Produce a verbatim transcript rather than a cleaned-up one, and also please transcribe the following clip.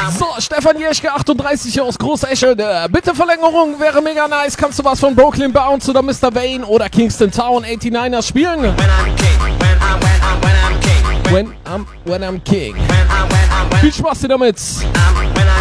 So, Stefan Jeschke, achtunddreißig aus Großeschel. Bitte Verlängerung, wäre mega nice. Kannst du was von Brooklyn Bounce oder Mister Wayne oder Kingston Town neunundachtzigers spielen? When I'm king, when I'm, when I'm, when I'm king. When I'm, when I'm king. Viel Spaß dir damit. I'm